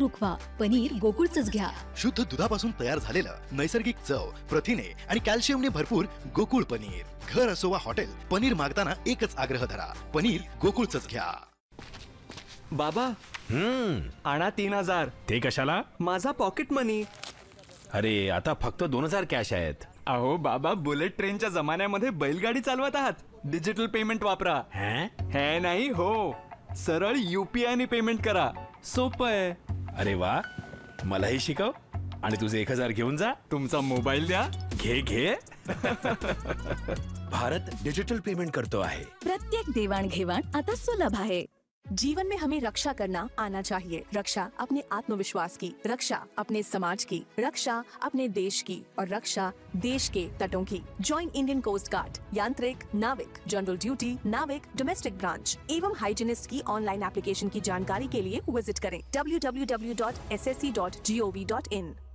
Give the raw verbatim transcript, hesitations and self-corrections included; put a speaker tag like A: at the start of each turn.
A: जागरूक व्हा. पनीर गोकुळचंच घ्या.
B: शुद्ध दुधापासून तयार झालेलं नैसर्गिक चव, प्रथिने आणि कॅल्शियमने भरपूर गोकुळ पनीर. घर असो वा हॉटेल, पनीर मागताना एकच आग्रह धरा, पनीर गोकुळचंच घ्या.
C: बाबा
D: हम्म
C: आणा तीन हजार.
D: ते कशाला?
C: माझा पॉकेट मनी.
D: अरे आता फक्त दोन हजार कॅश आहेत.
C: अहो बाबा, बुलेट ट्रेनच्या जमान्यामध्ये बैलगाडी चालवत आहात. डिजिटल पेमेंट वापरा.
D: हैं?
C: हे नाही हो, सरळ युपीआय ने पेमेंट करा. सोपं आहे.
D: अरे वा, मलाही शिकव. आणि तुझे एक हजार घेऊन जा.
C: तुमचा मोबाईल द्या.
D: घे घे. भारत डिजिटल पेमेंट करतो आहे.
E: प्रत्येक देवान घेवान आता सुलभ है. जीवन में हमें रक्षा करना आना चाहिए. रक्षा अपने आत्मविश्वास की, रक्षा अपने समाज की, रक्षा अपने देश की और रक्षा देश के तटों की. Join Indian coast guard. यांत्रिक, नाविक, जनरल ड्यूटी, नाविक, डोमेस्टिक ब्रांच एवं हाइजीनिस्ट की ऑनलाइन एप्लीकेशन की जानकारी के लिए विजिट करें W W W dot S S C dot G O V dot in.